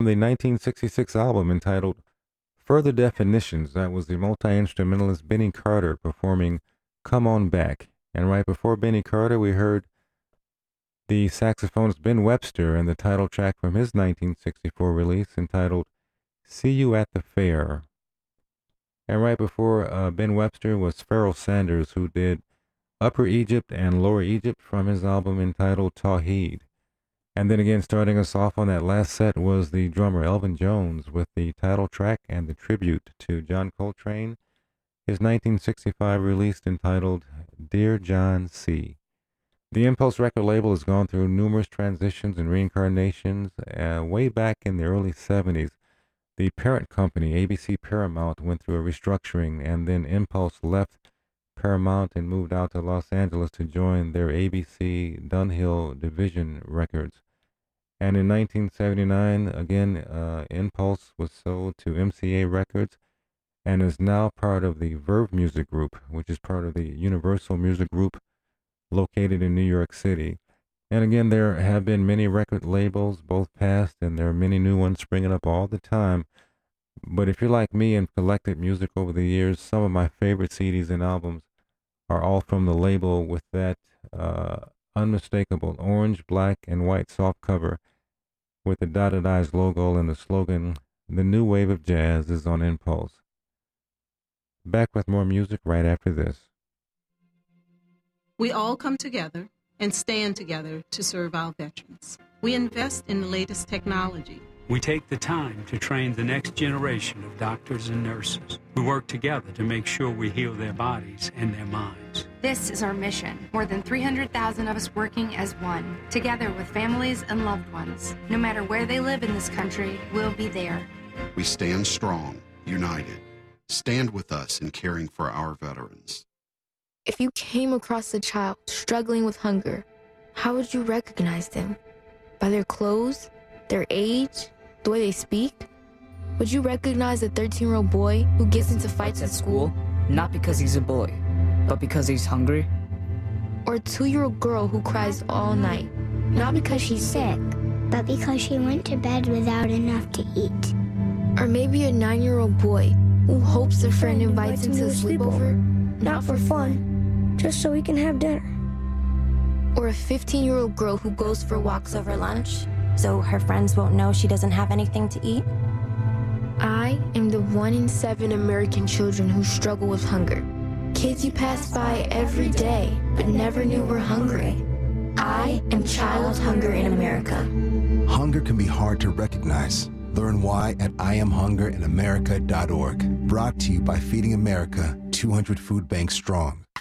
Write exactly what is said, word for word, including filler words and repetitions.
the nineteen sixty-six album entitled Further Definitions. That was the multi-instrumentalist Benny Carter performing Come On Back. And right before Benny Carter, we heard the saxophonist Ben Webster and the title track from his nineteen sixty-four release entitled See You at the Fair. And right before uh, Ben Webster was Pharoah Sanders, who did Upper Egypt and Lower Egypt from his album entitled Tawheed. And then again, starting us off on that last set was the drummer Elvin Jones with the title track and the tribute to John Coltrane, his nineteen sixty-five release entitled Dear John C. The Impulse record label has gone through numerous transitions and reincarnations. Uh, way back in the early seventies, the parent company, A B C Paramount, went through a restructuring, and then Impulse left Paramount and moved out to Los Angeles to join their A B C Dunhill Division Records. And in nineteen seventy-nine, again, uh, Impulse was sold to M C A Records and is now part of the Verve Music Group, which is part of the Universal Music Group located in New York City. And again, there have been many record labels, both past, and there are many new ones springing up all the time. But if you're like me and collected music over the years, some of my favorite C Ds and albums are all from the label with that uh, unmistakable orange, black, and white soft cover with the dotted eyes logo and the slogan, "The New Wave of Jazz is on Impulse." Back with more music right after this. We all come together and stand together to serve our veterans. We invest in the latest technology. We take the time to train the next generation of doctors and nurses. We work together to make sure we heal their bodies and their minds. This is our mission. More than three hundred thousand of us working as one, together with families and loved ones. No matter where they live in this country, we'll be there. We stand strong, united. Stand with us in caring for our veterans. If you came across a child struggling with hunger, how would you recognize them? By their clothes? Their age? The way they speak? Would you recognize a thirteen-year-old boy who gets into fights at school? Not because he's a boy, but because he's hungry? Or a two-year-old girl who cries all night, not because she's sick, but because she went to bed without enough to eat? Or maybe a nine-year-old boy who hopes a friend invites him to a sleepover, not for fun, just so he can have dinner. Or a fifteen-year-old girl who goes for walks over lunch, so her friends won't know she doesn't have anything to eat? I am the one in seven American children who struggle with hunger. Kids you pass by every day, but never knew were hungry. I am Child Hunger in America. Hunger can be hard to recognize. Learn why at I am hunger in america dot org. Brought to you by Feeding America, two hundred Food Banks Strong.